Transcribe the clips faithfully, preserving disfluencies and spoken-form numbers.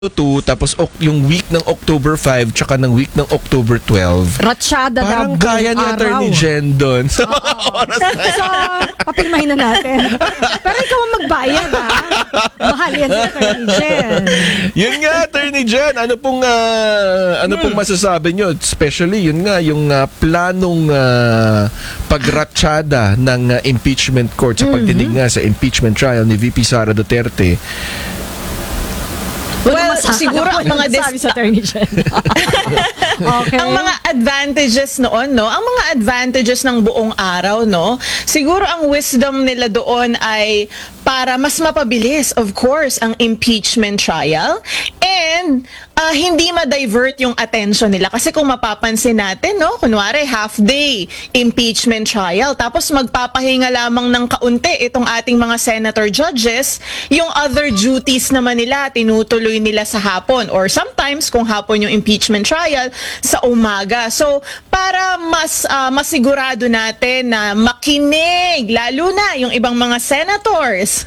two, tapos ok, yung week ng October five tsaka ng week ng October twelve. Ratsyada na Parang buong kaya ni araw. Attorney Jen doon. So, oras na So, papirmahin na natin. Pero ikaw ang magbayad, ha? Mahal yan si Attorney Jen. yun nga, Attorney Jen, ano pong, ah, ano pong masasabi nyo? Especially, yun nga, yung ah, planong uh, pagratsyada ng ah, impeachment court sa pagdinig nga sa impeachment trial ni V P Sara Duterte. Well, siguro ang mga dis- sabi sa Attorney Jen. Okay. ang mga advantages noon, no? Ang mga advantages ng buong araw, no? Siguro ang wisdom nila doon ay para mas mapabilis, of course, ang impeachment trial and uh, hindi ma-divert yung attention nila. Kasi kung mapapansin natin, no? Kunwari, half-day impeachment trial, tapos magpapahinga lamang ng kaunti itong ating mga senator judges, yung other duties naman nila, tinutuloy nila sa hapon or sometimes kung hapon yung impeachment trial sa umaga. So para mas uh, masigurado natin na makinig lalo na yung ibang mga senators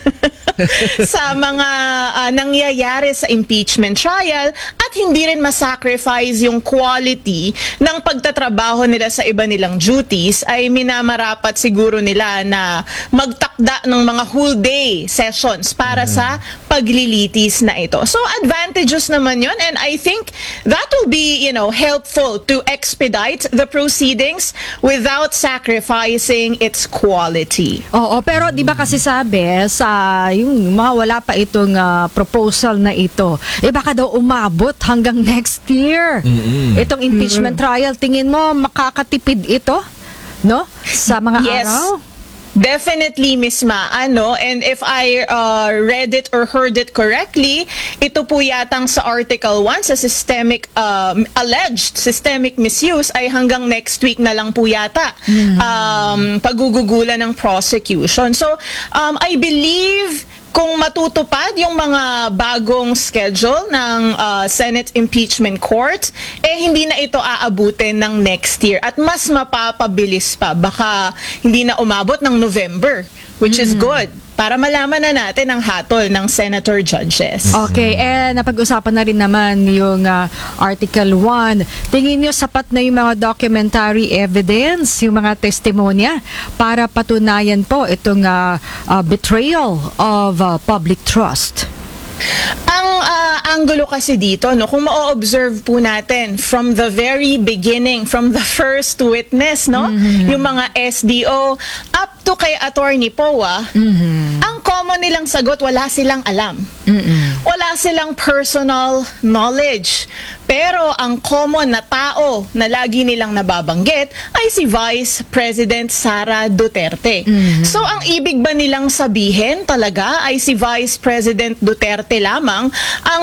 sa mga uh, nangyayari sa impeachment trial at hindi rin masacrifice yung quality ng pagtatrabaho nila sa iba nilang duties, ay minamarapat siguro nila na magtakda ng mga whole day sessions para sa paglilitis na ito. So advantages naman yun, and I think that will be, you know, helpful to expedite the proceedings without sacrificing its quality. Oo, pero di ba kasi sabi sa yung mga wala pa itong ah, proposal na ito, eh baka daw umabot hanggang next year. Itong impeachment trial, tingin mo makakatipid ito, no? Sa mga Yes. araw? Definitely, Miss Ma. Ano, and if I uh, read it or heard it correctly, ito po yatang sa Article one, sa systemic, um, alleged systemic misuse, ay hanggang next week na lang po yata um, pagugugulan ng prosecution. So, um, I believe kung matutupad yung mga bagong schedule ng uh, Senate Impeachment Court, eh hindi na ito aabutin ng next year at mas mapapabilis pa. Baka hindi na umabot ng November, which is good, para malaman na natin ang hatol ng senator judges. Okay, eh napag-usapan na rin naman yung ah, Article one. Tingin nyo sapat na yung mga documentary evidence, yung mga testimonya para patunayan po itong ah, ah, betrayal of ah, public trust? Ang uh, anggulo kasi dito, no, kung ma-observe po natin from the very beginning, from the first witness, no, yung mga S D O up to kay Attorney Poa, ang common nilang sagot, wala silang alam. Wala silang personal knowledge. Pero ang common na tao na lagi nilang nababanggit ay si Vice President Sara Duterte. So ang ibig ba nilang sabihin talaga ay si Vice President Duterte lamang ang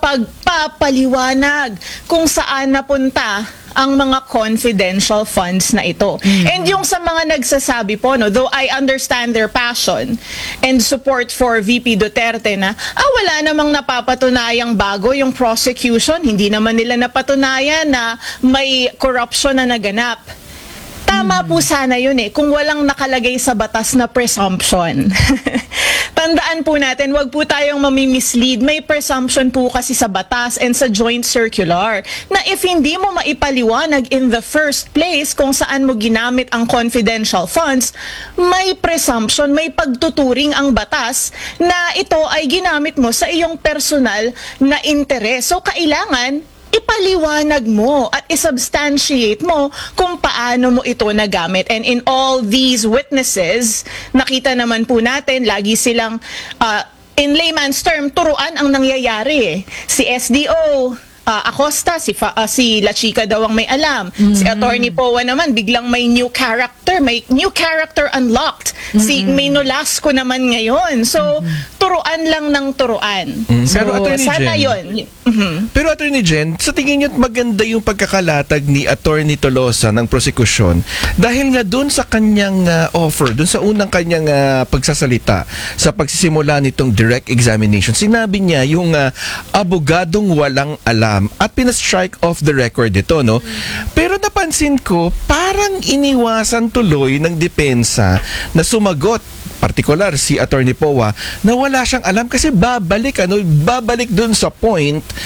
makapagpapaliwanag kung saan napunta ang mga confidential funds na ito. And yung sa mga nagsasabi po, no, though I understand their passion and support for V P Duterte na, ah, wala namang napapatunayang bago yung prosecution, hindi naman nila napatunayan na may corruption na naganap. Tama po sana yun eh, kung walang nakalagay sa batas na presumption. Tandaan po natin, wag po tayong mamimislead. May presumption po kasi sa batas and sa joint circular na if hindi mo maipaliwanag in the first place kung saan mo ginamit ang confidential funds, may presumption, may pagtuturing ang batas na ito ay ginamit mo sa iyong personal na interes. So kailangan ipaliwanag mo at isubstantiate mo kung paano mo ito nagamit. And in all these witnesses, nakita naman po natin, lagi silang, uh, in layman's term, turuan ang nangyayari. Si S D O, uh, Acosta, si, Fa- uh, si La Chica daw ang may alam. Si Attorney Poa naman, biglang may new character, may new character unlocked. Si May Nolasco naman ngayon. So, turuan lang ng turuan. So, Pero Attorney sana Jen, yun. Mhm. Pero Attorney Jen, sa tingin niyo maganda yung pagkakalatag ni Attorney Tolosa ng prosekusyon dahil nga dun sa kanyang ah, offer, dun sa unang kanyang ah, pagsasalita sa pagsisimula nitong direct examination, sinabi niya yung ah, abogadong walang alam alam at pina-strike off the record ito, no? Pero napansin ko, parang iniwasan tuloy ng depensa na sumagot, partikular si Attorney Powa, na wala siyang alam kasi babalik ano babalik dun sa point